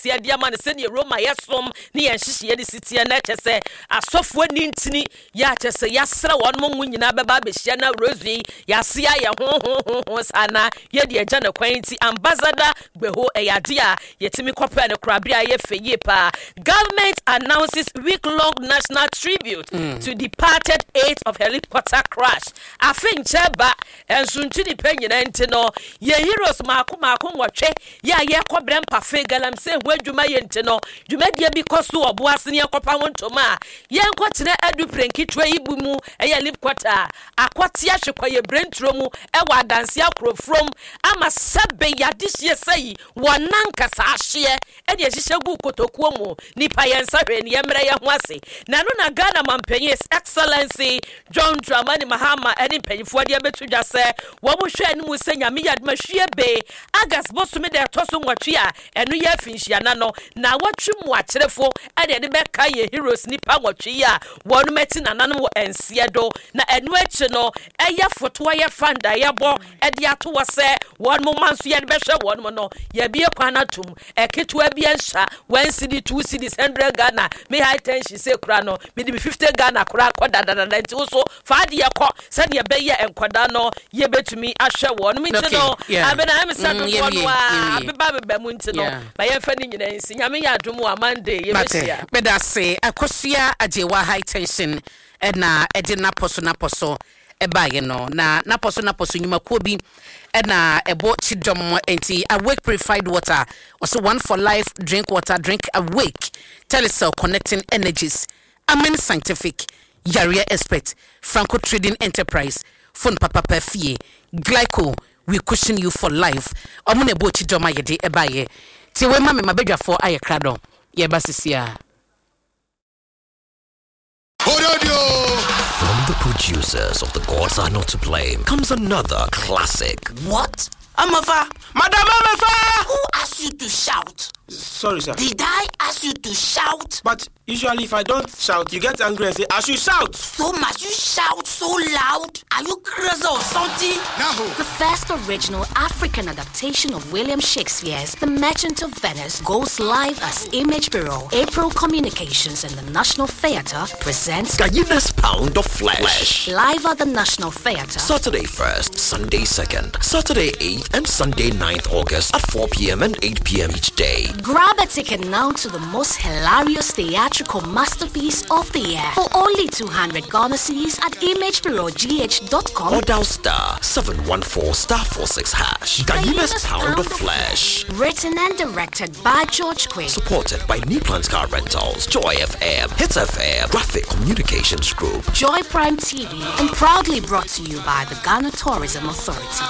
tia dia man se ne Roma yesom ne yen hihye ne sitie na kyese asofo ni ntini ya kyese yasra won mo nyina beba be hye na rozi yase ya ho sana ye de agya na kwanti ambassador gbeho eyade a yetimi kopra ne korabia ye feye pa. Government announces week-long national tribute to departed eight of helicopter crash. Afincheba ensuntu ni penyina ntino ye heroes maako nwotwe ya ye kobrem pafe galam se hu adwuma ye ntino dwumadie bi koso oboase ne kopa wontoma ye nkotene adu prenkitwa ibu mu eye helicopter akwate ahwekwa ye brentro mu ewa danse akrofrom ama sebe yadihye sei wonanka sa ahye ene ehihye gu kotokuo mu nipa ye nsahwe ne yemre ye ho ase na no na Ghana mampanyi excellency John Dramani Mahama ene mpanyifo de betudwa se wo bo hwe ene mu se nyame yadma hwie be August bosume de toso nwatwe a eno ye afinhia na no na watwe mu akyerefo ene de beka ye heroes nipa nwatwe a wonu meti nananom wo ensie do na eno achi no eye foto ye fanda ye bo ede ato wo se wonu mo manso ye de behwe wonu mo no ye bie kwana tum eketwa bie nsha 1 cedi 2 cedi 100 Ghana me high tension se kura no me de 50 Ghana kura koda dada nti so faade ye ko se de be ye enkoda no ye betumi ahwe wonu mi ti no abena am sa do wonu a beba mu nti no ba ye fa ni nyina nsi nyame ya adomu amande ye besia beda se akosua ajewa high tension na ede na poso eba ye no na poso nyuma ko bi na ebo chidom enti awake purified water also one for life drink water drink awake telecell connecting energies amen scientific Yaria expert Franco Trading Enterprise phone papa perfie glyco we cushion you for life omune ebo chidom ayede eba ye ti we ma me mabedwa for ayekra do ye basisia. From the producers of The Gods Are Not to Blame comes another classic. What? Amafa! Madam Amafa! Who asked you to shout? Sorry, sir. Did I ask you to shout? But usually if I don't shout, you get angry and say, I should shout. So much you shout so loud? Are you crazy or something? No. The first original African adaptation of William Shakespeare's The Merchant of Venice goes live as Image Bureau. April Communications and the National Theatre presents Gallina's Pound of Flesh. live at the National Theatre. Saturday 1st, Sunday 2nd, Saturday 8th and Sunday 9th August at 4 p.m. and 8 p.m. each day. Grab a ticket now to the most hilarious theatrical masterpiece of the year for only 200 Ghana cedis at imagebureaugh.com or dial star 714 star 46 hash. Gallina's Pound of Flesh. Written and directed by George Quinn. Supported by New Plans Car Rentals, Joy FM, Hits FM, Graphic Communications Group, Joy Prime TV, and proudly brought to you by the Ghana Tourism Authority.